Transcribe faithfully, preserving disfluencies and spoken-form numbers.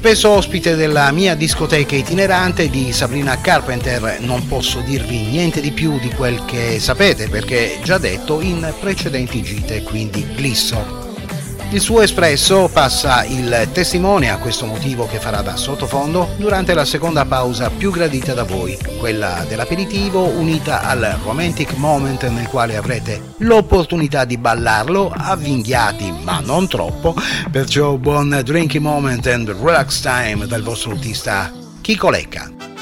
Spesso ospite della mia discoteca itinerante di Sabrina Carpenter, non posso dirvi niente di più di quel che sapete perché già detto in precedenti gite, quindi glisso. Il suo espresso passa il testimone a questo motivo che farà da sottofondo durante la seconda pausa più gradita da voi, quella dell'aperitivo unita al romantic moment nel quale avrete l'opportunità di ballarlo avvinghiati ma non troppo, perciò buon drinking moment and relax time dal vostro autista Chico Lecca.